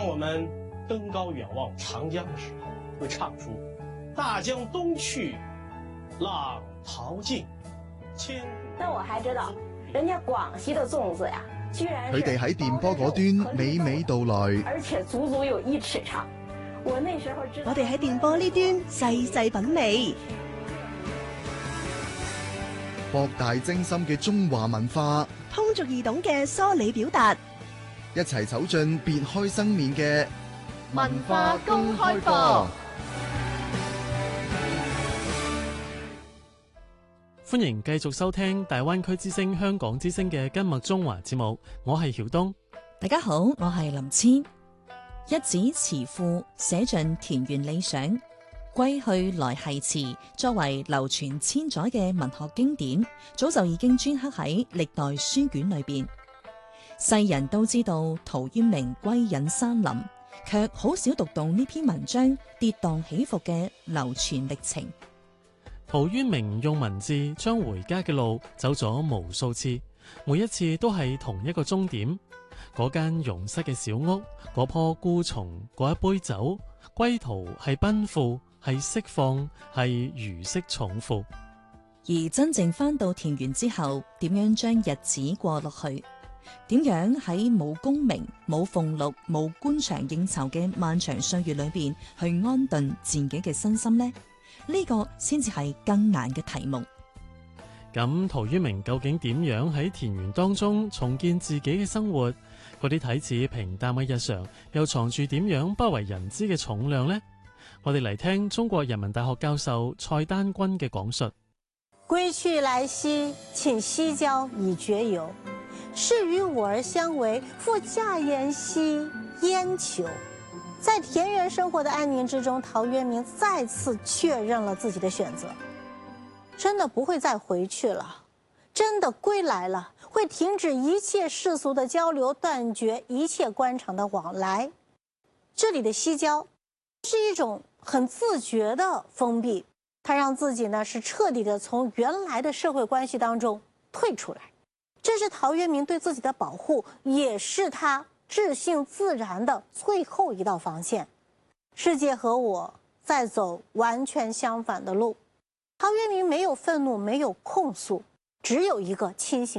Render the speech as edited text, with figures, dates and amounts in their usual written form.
当我们登高远望长江的时候，会唱出“大江东去，浪淘尽，千古”。 但我還知道，人家廣西的粽子呀，居然佢哋喺電波嗰端娓娓道來， 而且足足有1尺長。我那時候知道， 我哋喺電波呢端細細品味， 博大精深嘅中華文化， 通俗易懂嘅梳理表達， 一齊走進別開生面嘅文化公開課。 歡迎繼續收聽大灣區之聲香港之聲嘅今麥中華節目，我係曉東。 大家好，我係林千。一紙詞賦寫盡田園理想，歸去來兮辭作為流傳千載嘅文學經典，早就已經鐫刻喺歷代書卷裏邊。世人都知道陶淵明歸隱山林，卻好少讀到呢篇文章跌宕起伏嘅流傳歷程。 陶淵明用文字將回家嘅路走咗無數次，每一次都係同一個終點。嗰間容室嘅小屋，嗰棵孤松，嗰一杯酒，歸途係奔赴，係釋放，係如釋重負。 而真正返到田園之後，點樣將日子過落去？點樣喺冇功名、冇俸祿、冇官場應酬嘅漫長歲月裏邊去安頓自己嘅身心呢？呢個先至係更難嘅題目。 咁陶淵明究竟點樣喺田園當中重建自己嘅生活？嗰啲睇似平淡嘅日常，又藏住點樣不為人知嘅重量呢？我哋嚟聽中國人民大學教授蔡丹君嘅講述。 歸去來兮，頃西郊以絕遊。是與吾兒相違，復駕言兮焉求？在田園生活的安寧之中，陶淵明再次確認了自己的選擇。真的不會再回去了，真的歸來了，會停止一切世俗的交流，斷絕一切官場的往來。這裡的西郊是一種很自覺的封閉，他讓自己呢是徹底的從原來的社會關係當中退出來。這是陶淵明對自己的保護，也是他至性自然的最後一道防線。世界和我在走完全相反的路。陶淵明沒有憤怒，沒有控訴，只有一個清醒。